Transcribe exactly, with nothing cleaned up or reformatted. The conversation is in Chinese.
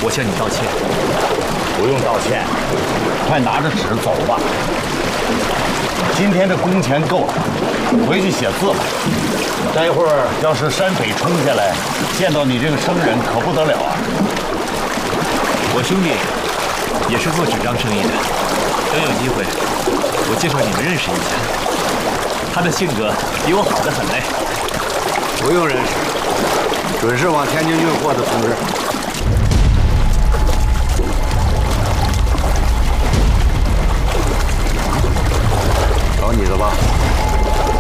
我向你道歉。 不用道歉，快拿着纸走吧。今天这工钱够了，回去写字吧。待会儿要是山匪冲下来，见到你这个生人可不得了啊！ 我兄弟也是做纸张生意的，等有机会，我介绍你们认识一下。他的性格比我好得很嘞。 不用认识，准是往天津运货的同志。找你的吧。